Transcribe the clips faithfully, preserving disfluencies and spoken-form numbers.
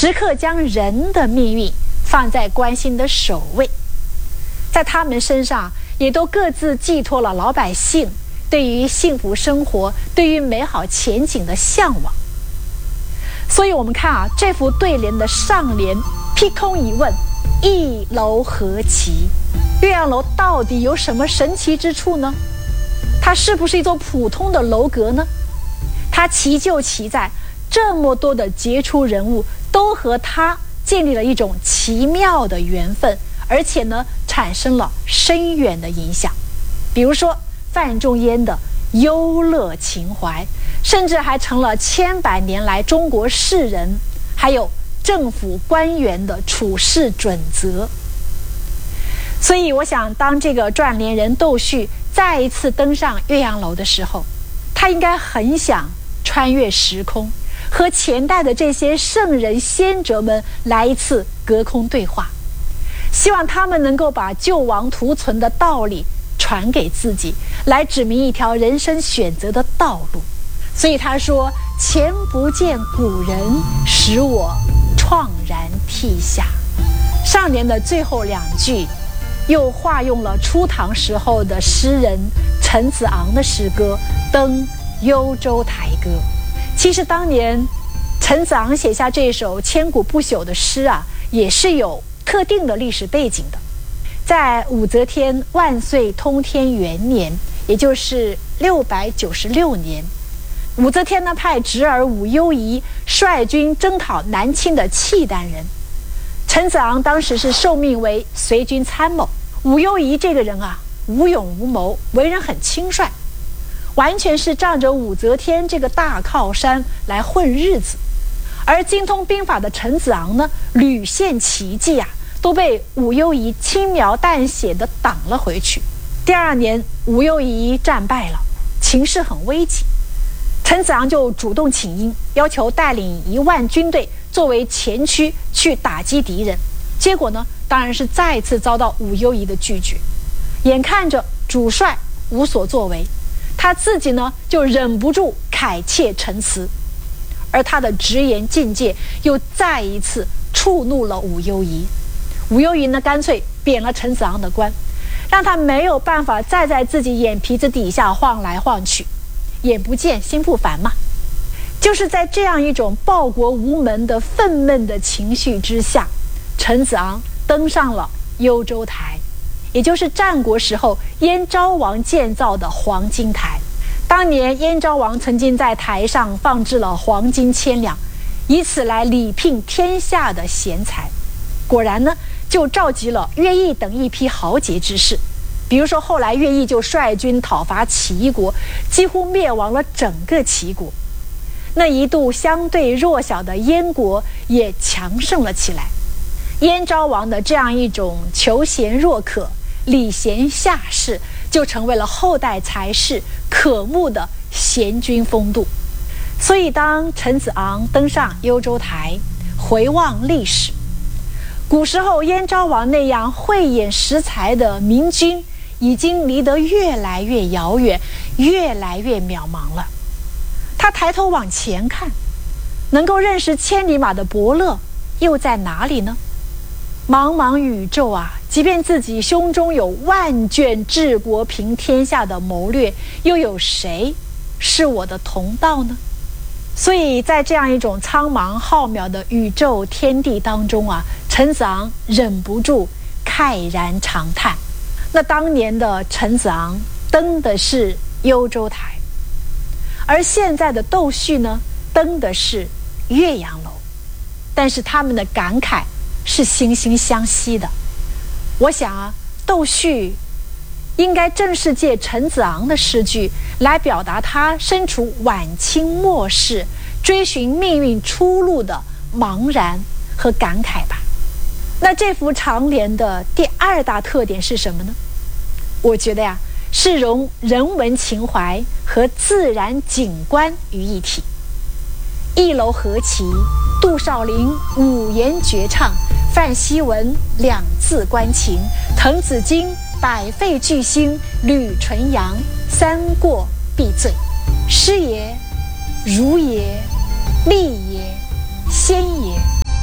时刻将人的命运放在关心的首位。在他们身上也都各自寄托了老百姓对于幸福生活、对于美好前景的向往。所以我们看啊，这幅对联的上联劈空一问，一楼何其？岳阳楼到底有什么神奇之处呢？它是不是一座普通的楼阁呢？它奇就奇在这么多的杰出人物都和它建立了一种奇妙的缘分，而且呢产生了深远的影响。比如说范仲淹的忧乐情怀，甚至还成了千百年来中国士人还有政府官员的处事准则。所以我想，当这个撰联人窦旭再一次登上岳阳楼的时候，他应该很想穿越时空，和前代的这些圣人先哲们来一次隔空对话，希望他们能够把救亡图存的道理传给自己，来指明一条人生选择的道路。所以他说，前不见古人，使我怆然涕下。上联的最后两句又化用了初唐时候的诗人陈子昂的诗歌《登幽州台歌》。其实当年陈子昂写下这首千古不朽的诗啊，也是有特定的历史背景的。在武则天万岁通天元年，也就是六百九十六年，武则天呢派侄儿武攸宜率军征讨南侵的契丹人。陈子昂当时是受命为随军参谋。武攸宜这个人啊，无勇无谋，为人很轻率，完全是仗着武则天这个大靠山来混日子。而精通兵法的陈子昂呢，屡献奇迹啊，都被武攸宜轻描淡写地挡了回去。第二年，武攸宜战败了，情势很危急，陈子昂就主动请缨，要求带领一万军队作为前驱去打击敌人。结果呢，当然是再次遭到武攸宜的拒绝。眼看着主帅无所作为，他自己呢就忍不住慨切陈词，而他的直言进谏又再一次触怒了武攸宜。武攸宜呢干脆贬了陈子昂的官，让他没有办法再在自己眼皮子底下晃来晃去，眼不见心不烦嘛。就是在这样一种报国无门的愤懑的情绪之下，陈子昂登上了幽州台，也就是战国时候燕昭王建造的黄金台。当年燕昭王曾经在台上放置了黄金千两，以此来礼聘天下的贤才。果然呢，就召集了乐毅等一批豪杰之士。比如说后来乐毅就率军讨伐齐国，几乎灭亡了整个齐国。那一度相对弱小的燕国也强盛了起来。燕昭王的这样一种求贤若渴、礼贤下士，就成为了后代才士渴慕的贤君风度。所以当陈子昂登上幽州台，回望历史，古时候燕昭王那样慧眼识才的明君，已经离得越来越遥远，越来越渺茫了。他抬头往前看，能够认识千里马的伯乐又在哪里呢？茫茫宇宙啊，即便自己胸中有万卷治国平天下的谋略，又有谁是我的同道呢？所以在这样一种苍茫浩渺的宇宙天地当中啊，陈子昂忍不住慨然长叹。那当年的陈子昂登的是幽州台，而现在的窦旭呢，登的是岳阳楼，但是他们的感慨是惺惺相惜的。我想啊，窦旭应该正是借陈子昂的诗句来表达他身处晚清末世追寻命运出路的茫然和感慨吧。那这幅长联的第二大特点是什么呢？我觉得呀，是融人文情怀和自然景观于一体。一楼何其，杜少陵五言绝唱，范希文两字关情，滕子京百废巨星，吕纯阳三过必醉。诗也，儒也，礼也，仙也，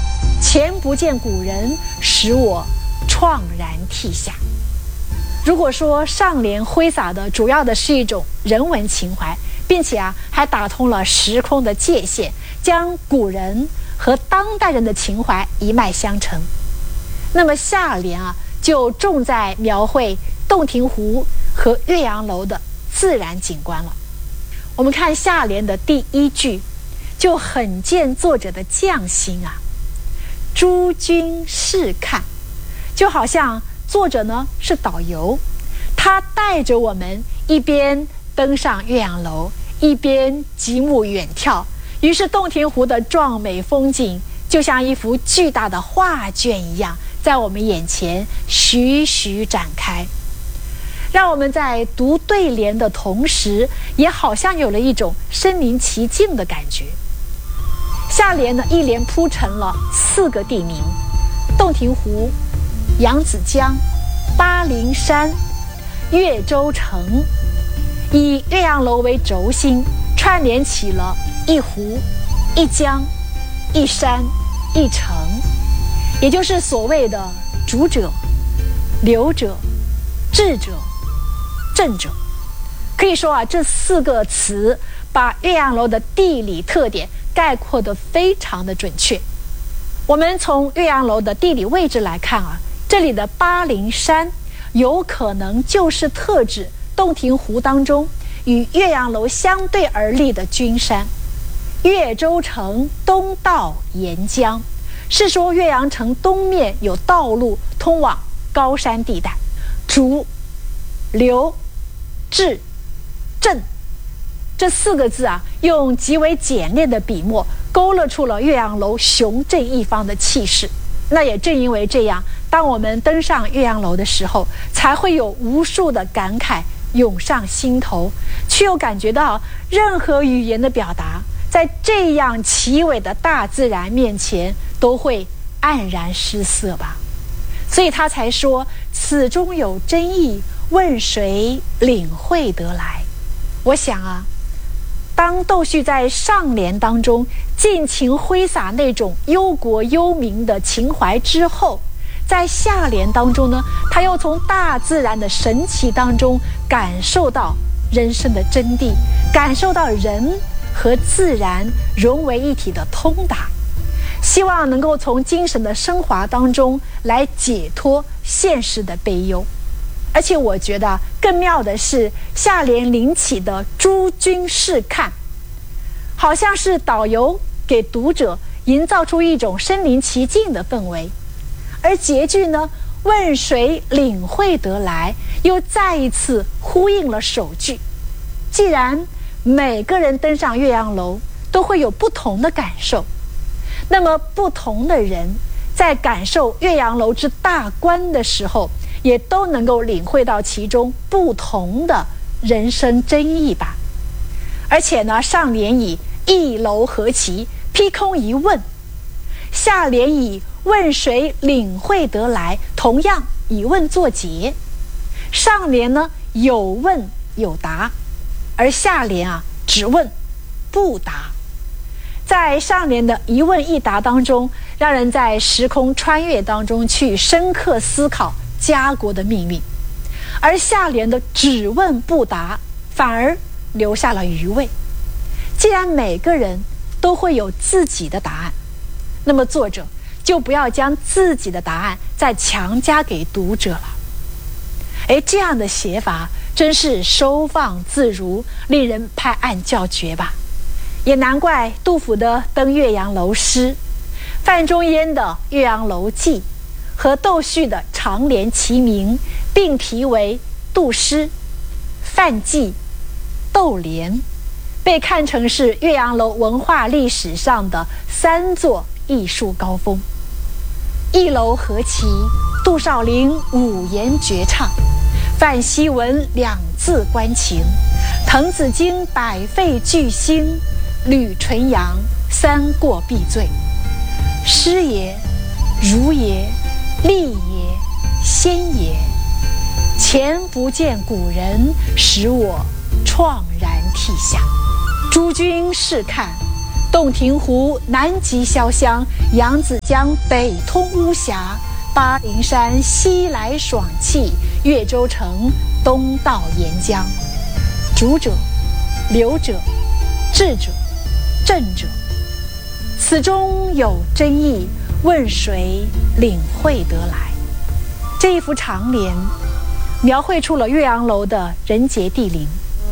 前不见古人，使我怆然涕下。如果说上联挥洒的主要的是一种人文情怀，并且啊还打通了时空的界限，将古人和当代人的情怀一脉相承，那么下联啊就重在描绘洞庭湖和岳阳楼的自然景观了。我们看下联的第一句，就很见作者的匠心啊。诸君试看，就好像作者呢是导游，他带着我们一边登上岳阳楼，一边极目远眺，于是洞庭湖的壮美风景就像一幅巨大的画卷一样，在我们眼前徐徐展开，让我们在读对联的同时，也好像有了一种身临其境的感觉。下联呢一连铺陈了四个地名：洞庭湖、扬子江、巴陵山、岳州城，以岳阳楼为轴心，串联起了一湖、一江、一山、一城，也就是所谓的主者、流者、智者、正者。可以说啊，这四个词把岳阳楼的地理特点概括得非常的准确。我们从岳阳楼的地理位置来看啊，这里的巴陵山有可能就是特指洞庭湖当中与岳阳楼相对而立的君山。岳州城东到沿江，是说岳阳城东面有道路通往高山地带。主、流、智、正这四个字啊，用极为简练的笔墨勾勒出了岳阳楼雄镇一方的气势。那也正因为这样，当我们登上岳阳楼的时候，才会有无数的感慨涌上心头，却又感觉到任何语言的表达在这样奇伟的大自然面前都会黯然失色吧。所以他才说此中有真意，问谁领会得来。我想啊，当窦旭在上联当中尽情挥洒那种忧国忧民的情怀之后，在下联当中呢，他又从大自然的神奇当中感受到人生的真谛，感受到人和自然融为一体的通达，希望能够从精神的升华当中来解脱现实的悲忧。而且我觉得更妙的是下联临起的诸君试看，好像是导游给读者营造出一种身临其境的氛围，而结句呢，问谁领会得来，又再一次呼应了首句。既然每个人登上岳阳楼都会有不同的感受，那么不同的人在感受岳阳楼之大观的时候，也都能够领会到其中不同的人生真意吧。而且呢，上联以一楼何其劈空一问，下联以问谁领会得来，同样以问作结。上联呢有问有答，而下联啊只问不答。在上联的一问一答当中，让人在时空穿越当中去深刻思考家国的命运，而下联的只问不答反而留下了余味。既然每个人都会有自己的答案，那么作者就不要将自己的答案再强加给读者了。哎，这样的写法真是收放自如，令人拍案叫绝吧。也难怪杜甫的登岳阳楼诗，范仲淹的岳阳楼记和窦旭的长联齐名，并题为杜诗、范记、窦联，被看成是岳阳楼文化历史上的三座艺术高峰。一楼何其，杜少陵五言绝唱，范希文两字关情，滕子京百废巨星，吕纯阳三过必醉。诗也，儒也，礼也，先也，前不见古人，使我怆然涕下。诸君试看， 洞庭湖南极潇湘，扬子江北通巫峡，巴陵山西来爽气，越州城东到沿江。主者，流者，智者，正者，此中有真意，问谁领会得来？这一幅长联描绘出了岳阳楼的人杰地灵。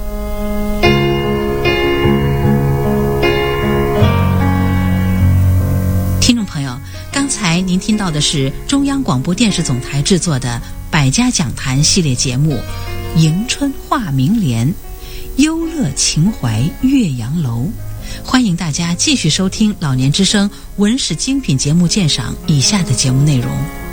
听众朋友，刚才您听到的是中央广播电视总台制作的百家讲坛系列节目《迎春画名联》，优乐情怀岳阳楼。欢迎大家继续收听老年之声文史精品节目鉴赏以下的节目内容。